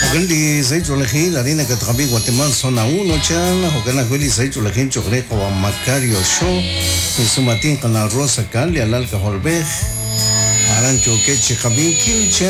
Ogali Zaichulaji, la harina que trabi Guatemala zona 1 chan, Ogana Guli Zaichulaji Chogreco o Macario Show, y su matín con la rosa cali, al alca holbej, Arancho Queche Jabin Kilcha.